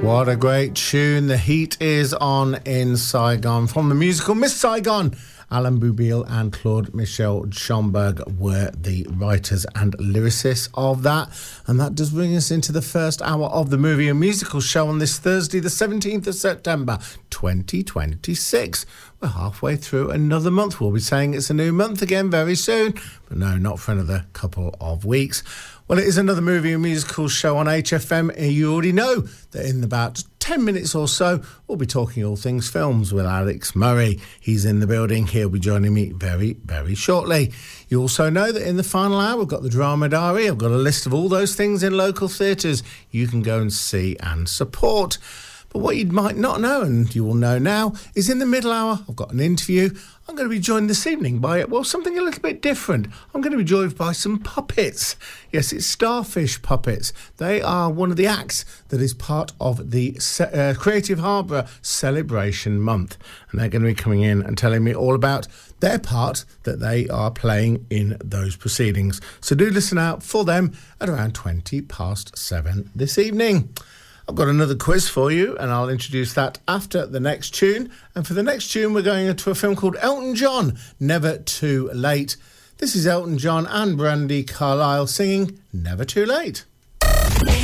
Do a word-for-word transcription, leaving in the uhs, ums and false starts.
What a great tune. The heat is on in Saigon. From the musical Miss Saigon, Alan Boublil and Claude Michel Schomburg were the writers and lyricists of that. And that does bring us into the first hour of the Movie and Musical Show on this Thursday, the seventeenth of September, twenty twenty-six. We're halfway through another month. We'll be saying it's a new month again very soon, but no, not for another couple of weeks. Well, it is another Movie and Musical Show on H F M. You already know that in about ten minutes or so, we'll be talking all things films with Alex Murray. He's in the building. He'll be joining me very, very shortly. You also know that in the final hour, we've got the Drama Diary. I've got a list of all those things in local theatres you can go and see and support. But what you might not know, and you will know now, is in the middle hour, I've got an interview. I'm going to be joined this evening by, well, something a little bit different. I'm going to be joined by some puppets. Yes, it's Starfish Puppets. They are one of the acts that is part of the uh, Creative Harbour Celebration Month. And they're going to be coming in and telling me all about their part that they are playing in those proceedings. So do listen out for them at around twenty past seven this evening. I've got another quiz for you, and I'll introduce that after the next tune. And for the next tune, we're going into a film called Elton John, Never Too Late. This is Elton John and Brandi Carlile singing Never Too Late.